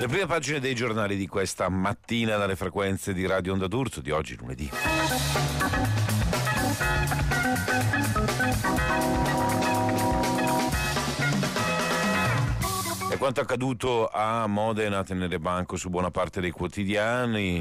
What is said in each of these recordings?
Le prime pagine dei giornali di questa mattina dalle frequenze di Radio Onda d'Urso di oggi lunedì. E quanto accaduto a Modena a tenere banco su buona parte dei quotidiani,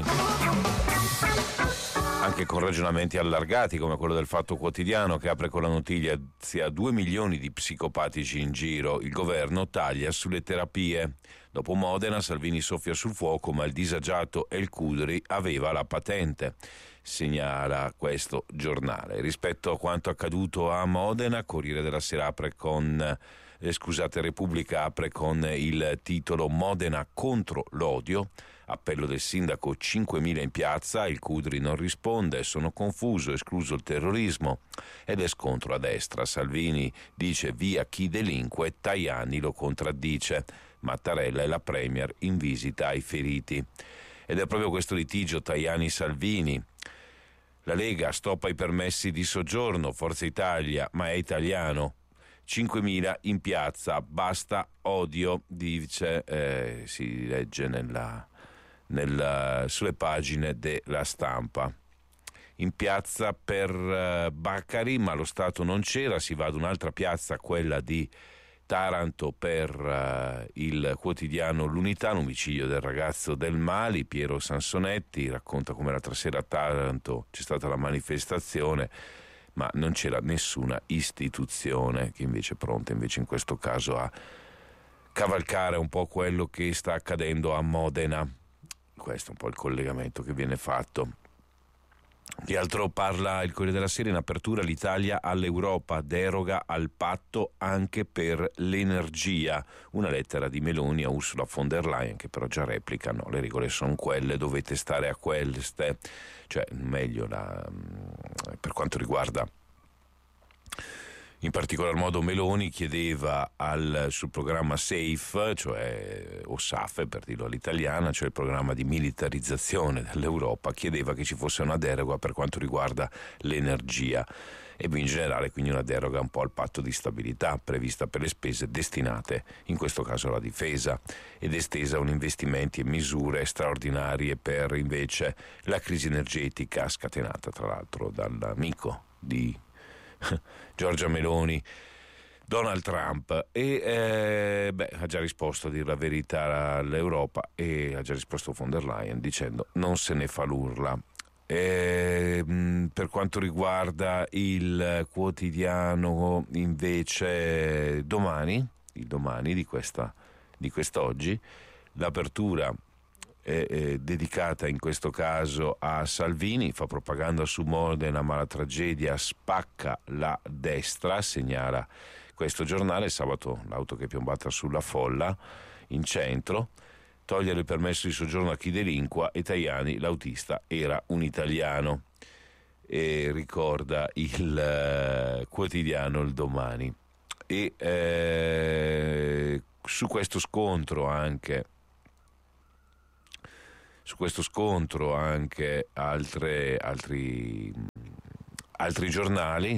anche con ragionamenti allargati come quello del Fatto Quotidiano, che apre con la notizia 2 milioni di psicopatici in giro, il governo taglia sulle terapie. Dopo Modena Salvini soffia sul fuoco, ma il disagiato El Khudri aveva la patente, segnala questo giornale. Rispetto a quanto accaduto a Modena, Corriere della Sera apre con Repubblica apre con il titolo Modena contro l'odio. Appello del sindaco, 5.000 in piazza, il Khudri non risponde, sono confuso, escluso il terrorismo, ed è scontro a destra. Salvini dice via chi delinque, Tajani lo contraddice. Mattarella e la Premier in visita ai feriti. Ed è proprio questo litigio Tajani-Salvini. La Lega stoppa i permessi di soggiorno, Forza Italia, ma è italiano. 5.000 in piazza, basta odio, dice, si legge sulle pagine della Stampa. In piazza per Baccari, ma lo Stato non c'era, si va ad un'altra piazza, quella di Taranto, per il quotidiano L'Unità, l'omicidio del ragazzo del Mali. Piero Sansonetti racconta come l'altra sera a Taranto c'è stata la manifestazione, ma non c'era nessuna istituzione che invece è pronta invece in questo caso a cavalcare un po' quello che sta accadendo a Modena. Questo è un po' il collegamento che viene fatto. Di altro parla il Corriere della Sera in apertura: l'Italia all'Europa, deroga al patto anche per l'energia. Una lettera di Meloni a Ursula von der Leyen, che però già replica: no, le regole sono quelle, dovete stare a queste. Cioè, meglio per quanto riguarda in particolar modo Meloni, chiedeva sul programma SAFE, cioè o SAFE per dirlo all'italiana, cioè il programma di militarizzazione dell'Europa, chiedeva che ci fosse una deroga per quanto riguarda l'energia e in generale quindi una deroga un po' al patto di stabilità prevista per le spese destinate in questo caso alla difesa, ed estesa a investimenti e misure straordinarie per invece la crisi energetica scatenata tra l'altro dall'amico di Giorgia Meloni, Donald Trump, e ha già risposto, a dire la verità, all'Europa, e ha già risposto von der Leyen dicendo non se ne fa l'urla. Per quanto riguarda il quotidiano invece il domani di quest'oggi, l'apertura è dedicata in questo caso a Salvini, fa propaganda su Modena ma la tragedia spacca la destra, segnala questo giornale. Sabato l'auto che è piombata sulla folla in centro, togliere il permesso di soggiorno a chi delinqua, e Tajani, l'autista era un italiano, e ricorda il quotidiano Il Domani. E su questo scontro anche altri giornali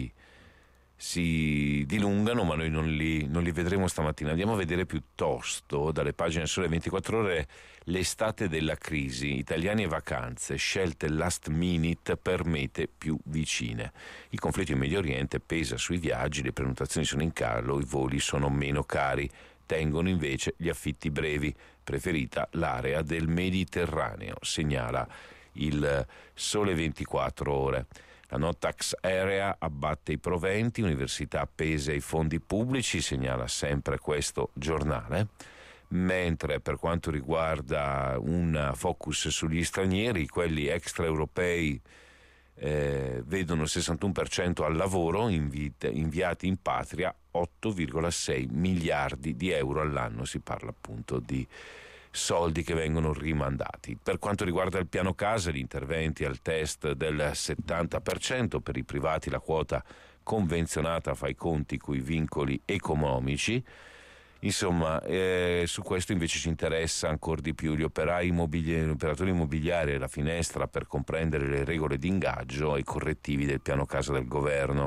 si dilungano, ma noi non li vedremo stamattina. Andiamo a vedere piuttosto dalle pagine Sole 24 Ore l'estate della crisi, italiani e vacanze, scelte last minute per mete più vicine. Il conflitto in Medio Oriente pesa sui viaggi, le prenotazioni sono in calo, i voli sono meno cari, tengono invece gli affitti brevi, preferita l'area del Mediterraneo, segnala il Sole 24 Ore. La no tax area abbatte i proventi, università appese ai fondi pubblici, segnala sempre questo giornale. Mentre per quanto riguarda un focus sugli stranieri, quelli extraeuropei vedono il 61% al lavoro, inviati in patria 8,6 miliardi di euro all'anno, si parla appunto di soldi che vengono rimandati. Per quanto riguarda il piano casa, gli interventi al test del 70%, per i privati la quota convenzionata fa i conti coi vincoli economici. Insomma, su questo invece ci interessa ancora di più gli operatori immobiliari e la finestra per comprendere le regole di ingaggio e i correttivi del piano casa del governo.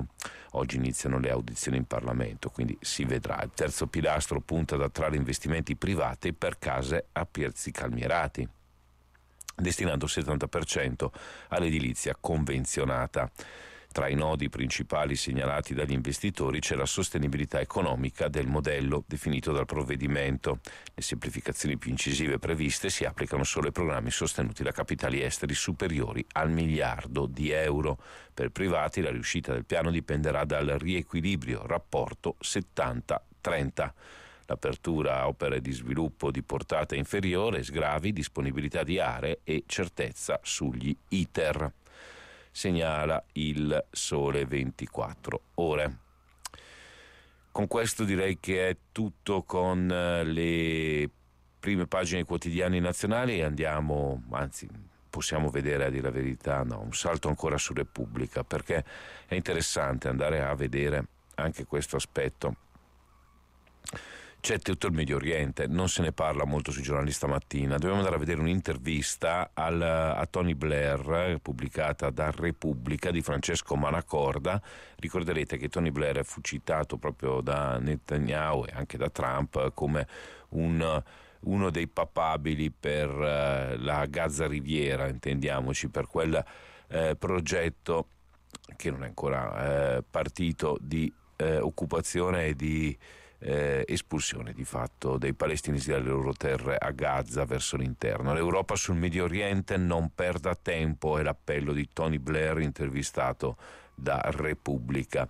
Oggi iniziano le audizioni in Parlamento, quindi si vedrà. Il terzo pilastro punta ad attrarre investimenti privati per case a prezzi calmierati, destinando il 70% all'edilizia convenzionata. Tra i nodi principali segnalati dagli investitori c'è la sostenibilità economica del modello definito dal provvedimento. Le semplificazioni più incisive previste si applicano solo ai programmi sostenuti da capitali esteri superiori al €1 miliardo. Per privati la riuscita del piano dipenderà dal riequilibrio rapporto 70-30. L'apertura a opere di sviluppo di portata inferiore, sgravi, disponibilità di aree e certezza sugli iter, segnala il Sole 24 Ore. Con questo direi che è tutto con le prime pagine dei quotidiani nazionali e possiamo vedere, a dire la verità, un salto ancora su Repubblica, perché è interessante andare a vedere anche questo aspetto. C'è tutto il Medio Oriente, non se ne parla molto sui giornali stamattina. Dobbiamo andare a vedere un'intervista a Tony Blair, pubblicata da Repubblica, di Francesco Manacorda. Ricorderete che Tony Blair fu citato proprio da Netanyahu e anche da Trump come uno dei papabili per la Gaza Riviera, intendiamoci, per quel progetto che non è ancora partito, di occupazione e di espulsione di fatto dei palestinesi dalle loro terre a Gaza verso l'interno. L'Europa sul Medio Oriente non perda tempo, è l'appello di Tony Blair, intervistato da Repubblica.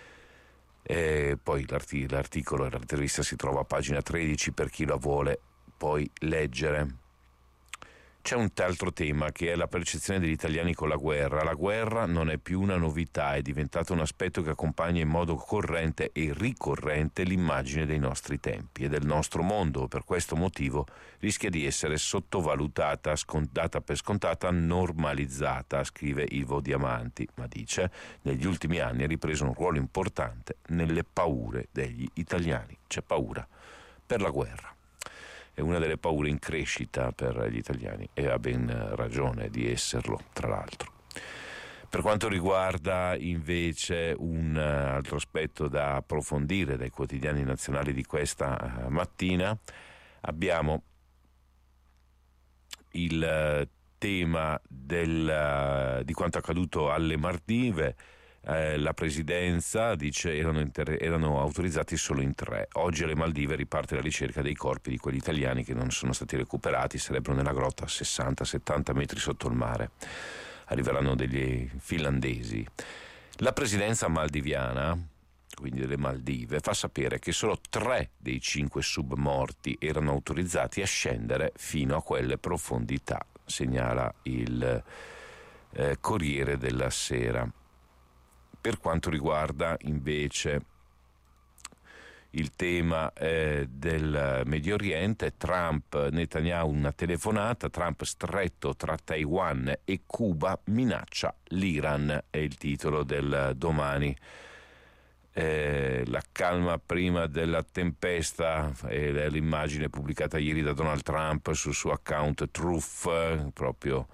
Poi l'articolo e l'intervista si trova a pagina 13 per chi la vuole poi leggere. C'è un altro tema, che è la percezione degli italiani con la guerra. La guerra non è più una novità, è diventato un aspetto che accompagna in modo corrente e ricorrente l'immagine dei nostri tempi e del nostro mondo. Per questo motivo rischia di essere sottovalutata, data per scontata, normalizzata, scrive Ivo Diamanti, ma dice: negli ultimi anni ha ripreso un ruolo importante nelle paure degli italiani. C'è paura per la guerra. È una delle paure in crescita per gli italiani e ha ben ragione di esserlo, tra l'altro. Per quanto riguarda invece un altro aspetto da approfondire dai quotidiani nazionali di questa mattina, abbiamo il tema di quanto accaduto alle Maldive. La presidenza dice erano autorizzati solo in 3. Oggi alle Maldive riparte la ricerca dei corpi di quegli italiani che non sono stati recuperati, sarebbero nella grotta a 60-70 metri sotto il mare. Arriveranno degli finlandesi. La presidenza maldiviana, quindi delle Maldive, fa sapere che solo 3 dei 5 submorti erano autorizzati a scendere fino a quelle profondità, segnala il Corriere della Sera. Per quanto riguarda invece il tema del Medio Oriente, Trump, Netanyahu, una telefonata, Trump stretto tra Taiwan e Cuba, minaccia l'Iran, è il titolo del Domani. La calma prima della tempesta è l'immagine pubblicata ieri da Donald Trump sul suo account Truth, proprio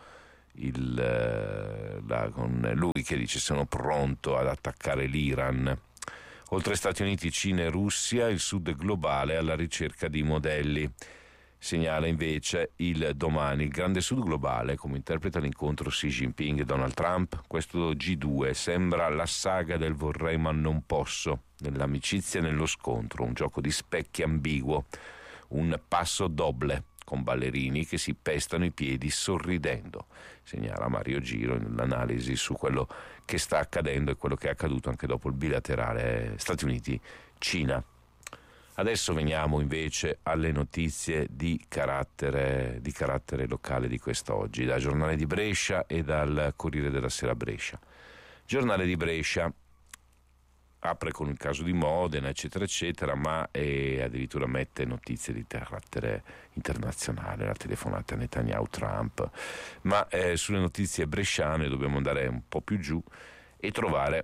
con lui che dice: sono pronto ad attaccare l'Iran. Oltre Stati Uniti, Cina e Russia, il sud globale alla ricerca di modelli, segnala invece il Domani. Il grande sud globale, come interpreta l'incontro Xi Jinping e Donald Trump. Questo G2 sembra la saga del vorrei ma non posso, nell'amicizia e nello scontro, un gioco di specchi ambiguo, un passo doble con ballerini che si pestano i piedi sorridendo, segnala Mario Giro nell'analisi su quello che sta accadendo e quello che è accaduto anche dopo il bilaterale Stati Uniti-Cina. Adesso veniamo invece alle notizie di carattere locale di quest'oggi, dal Giornale di Brescia e dal Corriere della Sera Brescia. Giornale di Brescia apre con il caso di Modena, eccetera, eccetera, ma addirittura mette notizie di carattere internazionale, la telefonata a Netanyahu-Trump. Ma sulle notizie bresciane dobbiamo andare un po' più giù e trovare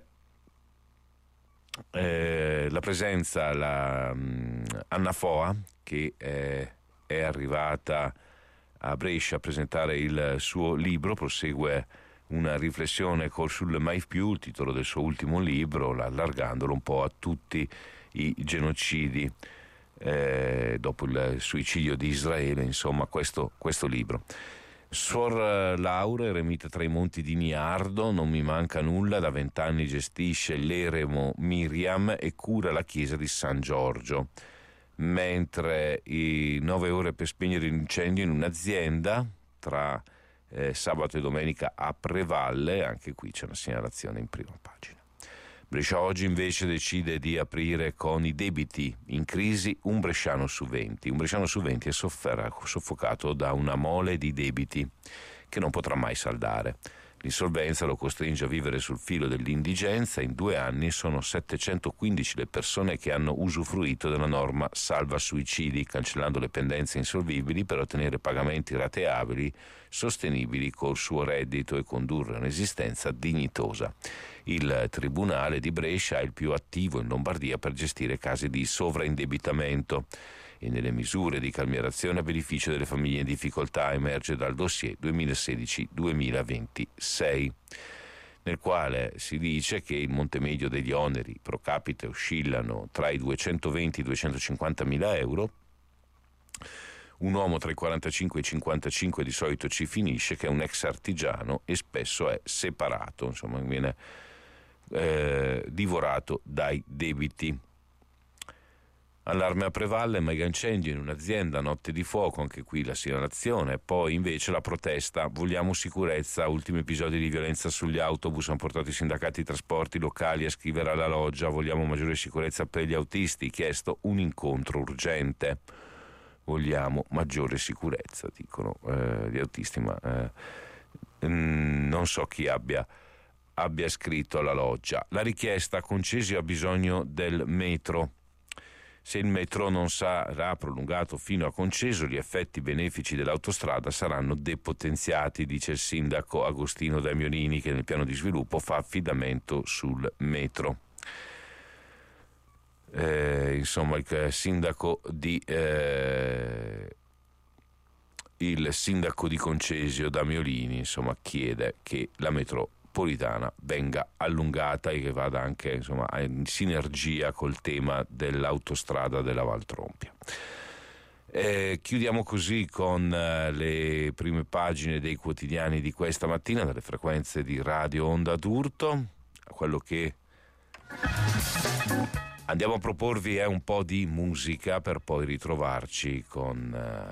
la presenza, Anna Foa, che è arrivata a Brescia a presentare il suo libro, prosegue una riflessione sul mai più, il titolo del suo ultimo libro, allargandolo un po' a tutti i genocidi dopo il suicidio di Israele, insomma questo libro. Suor Laura, eremita tra i monti di Niardo, non mi manca nulla, da 20 anni gestisce l'eremo Miriam e cura la chiesa di San Giorgio, mentre i 9 ore per spegnere l'incendio in un'azienda tra sabato e domenica a Prevalle, anche qui c'è una segnalazione in prima pagina. Brescia Oggi invece decide di aprire con i debiti in crisi, un bresciano su 20. Un bresciano su 20 è soffocato da una mole di debiti che non potrà mai saldare. L'insolvenza lo costringe a vivere sul filo dell'indigenza. In 2 anni sono 715 le persone che hanno usufruito della norma salva suicidi, cancellando le pendenze insolvibili per ottenere pagamenti rateabili sostenibili col suo reddito e condurre un'esistenza dignitosa. Il Tribunale di Brescia è il più attivo in Lombardia per gestire casi di sovraindebitamento e nelle misure di calmierazione a beneficio delle famiglie in difficoltà emerge dal dossier 2016-2026, nel quale si dice che il monte medio degli oneri pro capite oscillano tra i 220 e i 250 mila euro. Un uomo tra i 45 e i 55 di solito ci finisce, che è un ex artigiano e spesso è separato, insomma viene divorato dai debiti. Allarme a Prevalle, mega incendio in un'azienda, notte di fuoco, anche qui la segnalazione. Poi invece la protesta, vogliamo sicurezza, ultimi episodi di violenza sugli autobus hanno portato i sindacati di trasporti locali a scrivere alla loggia, vogliamo maggiore sicurezza per gli autisti, chiesto un incontro urgente. Vogliamo maggiore sicurezza, dicono gli autisti, ma non so chi abbia scritto alla loggia. La richiesta: Concesio ha bisogno del metro. Se il metro non sarà prolungato fino a Conceso, gli effetti benefici dell'autostrada saranno depotenziati, dice il sindaco Agostino Damiolini, che nel piano di sviluppo fa affidamento sul metro. Insomma, il sindaco di Concesio Damiolini, insomma, chiede che la metropolitana venga allungata e che vada anche, insomma, in sinergia col tema dell'autostrada della Valtrompia. Chiudiamo così con le prime pagine dei quotidiani di questa mattina dalle frequenze di Radio Onda d'Urto. Quello che andiamo a proporvi è un po' di musica per poi ritrovarci con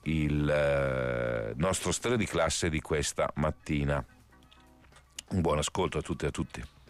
il nostro storia di classe di questa mattina. Un buon ascolto a tutte e a tutti.